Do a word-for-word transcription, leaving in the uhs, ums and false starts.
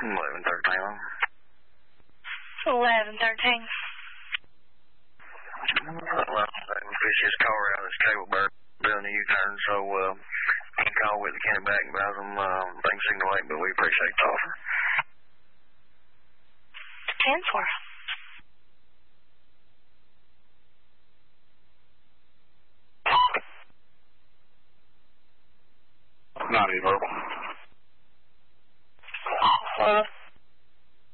eleven thirteen. eleven thirteen. Well, fish his car out of this cable bird doing the U-turn, so uh, he can call with the county back and buy some uh, things signal eight, but we appreciate the offer. ten four. Not any verbal. Uh,